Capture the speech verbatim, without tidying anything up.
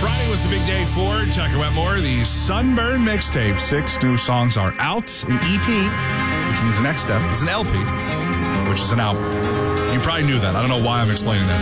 Friday was the big day for Tucker Wetmore. The Sunburn Mixtape. Six new songs are out. An E P, which means the next step is an L P, which is an album. You probably knew that. I don't know why I'm explaining that.